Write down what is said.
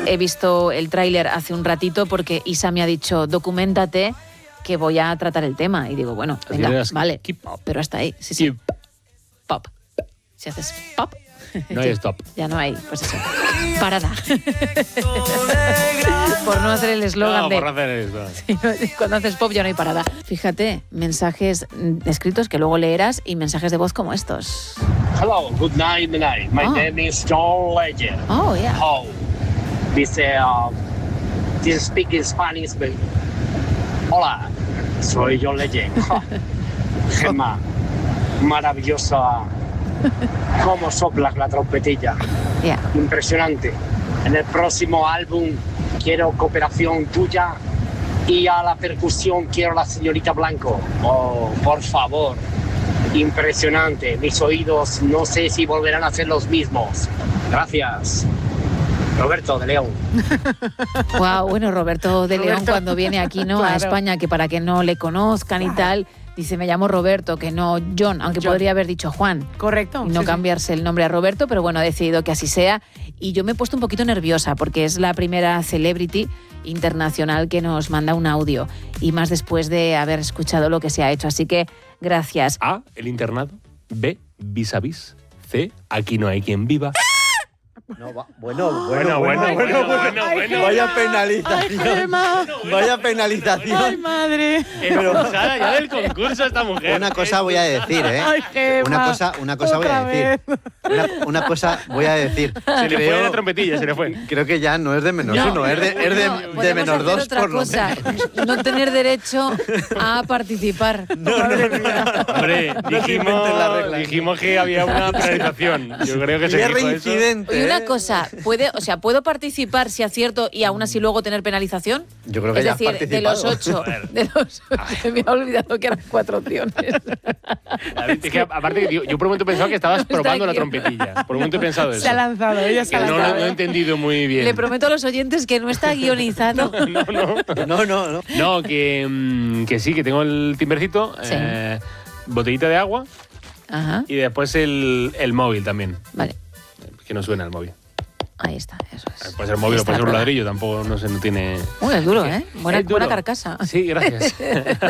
he visto el tráiler hace un ratito porque Isa me ha dicho, documéntate que voy a tratar el tema. Y digo, bueno, venga, vale, pero hasta ahí. Sí. Pop. Si haces pop... No hay stop. Ya no hay, pues eso. Parada. Por no hacer el eslogan por no hacer eso. Sí, cuando haces pop ya no hay parada. Fíjate, mensajes escritos que luego leerás y mensajes de voz como estos. Hello, good night. My name is John Legend. Oh, yeah. Dice, this speaking Spanish. Hola, soy John Legend. Gemma, maravillosa. Cómo soplas la trompetilla. Yeah. Impresionante. En el próximo álbum quiero cooperación tuya y a la percusión quiero la señorita Blanco. Oh, por favor. Impresionante. Mis oídos no sé si volverán a ser los mismos. Gracias. Roberto de León. Wow, bueno, Roberto de León cuando viene aquí, ¿no? Claro. A España, que para que no le conozcan y tal, dice, me llamo Roberto, que no John, aunque podría haber dicho Juan. Correcto. Y no cambiarse el nombre a Roberto, pero bueno, ha decidido que así sea. Y yo me he puesto un poquito nerviosa porque es la primera celebrity internacional que nos manda un audio. Y más después de haber escuchado lo que se ha hecho. Así que, gracias. A, el internado. B, vis a vis. C, aquí no hay quien viva. No, bueno. Vaya penalización. Vaya penalización. Ay, madre. Expulsada ya del concurso esta mujer. Una cosa voy a decir, ¿eh? Ay, Gemma. Una cosa voy a decir. Una cosa voy a decir. Se le fue la trompetilla, se le fue. Creo que ya no es de -1, es de -2 por lo menos. No tener derecho a participar. Hombre, dijimos que había una penalización. Yo creo que se dijo reincidente. Y una cosa, ¿puedo participar si acierto y aún así luego tener penalización? Yo creo que es ya decir, has participado. de los 8, me había olvidado que eran 4 opciones. Es que aparte, yo por un momento pensaba que estabas probando la trompetilla. Por un momento he pensado eso. Se ha lanzado, ella se ha lanzado. No he entendido muy bien. Le prometo a los oyentes que no está guionizado. No, que sí, que tengo el timbercito, Sí. botellita de agua. Ajá. Y después el móvil también. Vale. Que no suena el móvil. Ahí está, eso es. Puede ser móvil o puede ser un ladrillo, tampoco, no sé, no tiene... Es duro, ¿eh? Buena Es duro. carcasa. Sí, gracias.